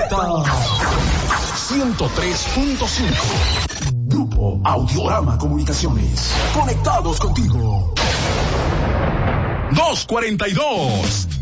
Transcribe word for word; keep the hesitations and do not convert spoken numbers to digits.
Z ciento tres punto cinco. Grupo Audiorama Comunicaciones. Conectados contigo. dos cuarenta y dos.